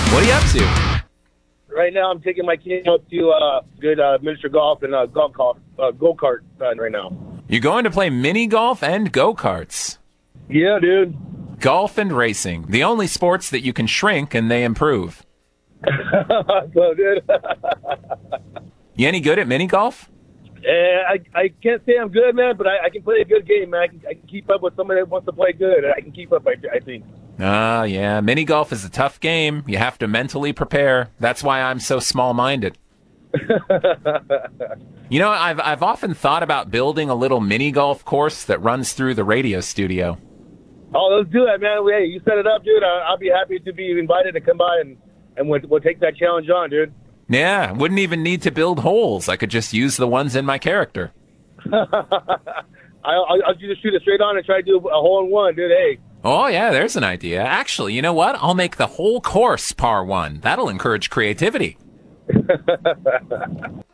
What are you up to? Right now, I'm taking my kid out to good miniature golf and go-kart right now. You're going to play mini golf and go-karts. Yeah, dude. Golf and racing, the only sports that you can shrink and they improve. So, dude. You any good at mini golf? I can't say I'm good, man, but I can play a good game, man. I can keep up with somebody that wants to play good. I can keep up, I think. Yeah. Mini golf is a tough game. You have to mentally prepare. That's why I'm so small-minded. You know, I've often thought about building a little mini golf course that runs through the radio studio. Oh, let's do that, man. Hey, you set it up, dude. I'll be happy to be invited to come by, and we'll take that challenge on, dude. Yeah, wouldn't even need to build holes. I could just use the ones in my character. I'll just shoot it straight on and try to do a hole-in-one, dude. Hey. Oh, yeah, there's an idea. Actually, you know what? I'll make the whole course par 1. That'll encourage creativity.